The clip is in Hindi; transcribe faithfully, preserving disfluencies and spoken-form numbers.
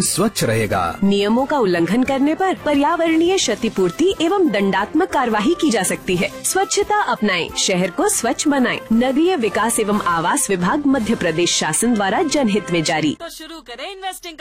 स्वच्छ रहेगा। नियमों का उल्लंघन करने पर पर्यावरणीय क्षतिपूर्ति एवं दंडात्मक कार्यवाही की जा सकती है। स्वच्छता अपनाएं, शहर को स्वच्छ बनाएं। नगरीय विकास एवं आवास विभाग मध्य प्रदेश शासन द्वारा जनहित में जारी। तो शुरू करें इन्वेस्टिंग